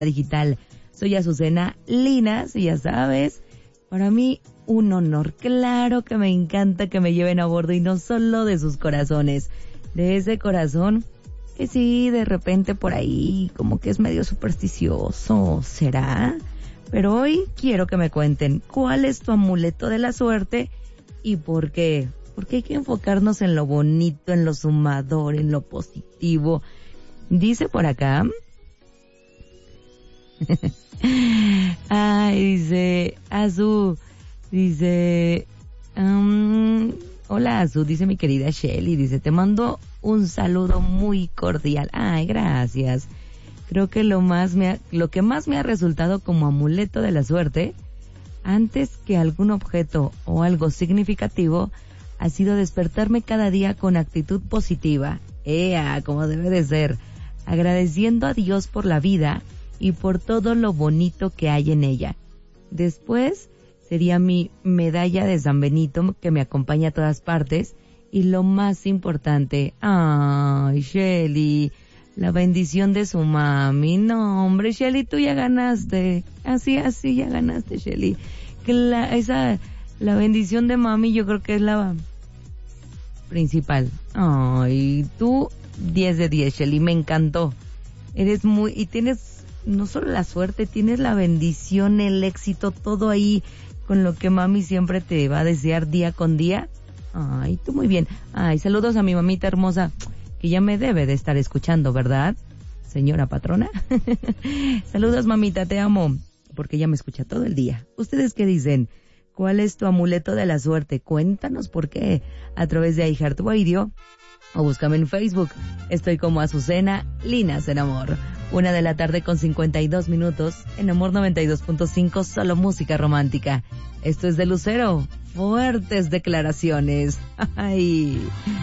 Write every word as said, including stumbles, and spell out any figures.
digital. Soy Azucena Linas y ya sabes, para mí un honor. Claro que me encanta que me lleven a bordo y no solo de sus corazones, de ese corazón que sí, de repente por ahí como que es medio supersticioso, ¿será? Pero hoy quiero que me cuenten cuál es tu amuleto de la suerte y por qué. Porque hay que enfocarnos en lo bonito, en lo sumador, en lo positivo. Dice por acá... Ay, dice Azu, dice... Um, hola Azu, dice mi querida Shelly, dice, te mando un saludo muy cordial. Ay, gracias. Creo que lo más me ha, lo que más me ha resultado como amuleto de la suerte, antes que algún objeto o algo significativo, ha sido despertarme cada día con actitud positiva, ¡ea!, como debe de ser, agradeciendo a Dios por la vida y por todo lo bonito que hay en ella. Después sería mi medalla de San Benito, que me acompaña a todas partes, y lo más importante, ¡ay, Shelly!, la bendición de su mami. No, hombre, Shelly, tú ya ganaste. Así, así ya ganaste, Shelly. Que la, esa, la bendición de mami yo creo que es la principal. Ay, tú, diez de diez, Shelly, me encantó. Eres muy, y tienes no solo la suerte, tienes la bendición, el éxito, todo ahí con lo que mami siempre te va a desear día con día. Ay, tú muy bien. Ay, saludos a mi mamita hermosa, que ya me debe de estar escuchando, ¿verdad, señora patrona? Saludos, mamita, te amo, porque ella me escucha todo el día. ¿Ustedes qué dicen? ¿Cuál es tu amuleto de la suerte? Cuéntanos por qué, a través de iHeartRadio, o búscame en Facebook. Estoy como Azucena Linas en Amor. Una de la tarde con cincuenta y dos minutos, en Amor noventa y dos punto cinco, solo música romántica. Esto es de Lucero, fuertes declaraciones. Ay...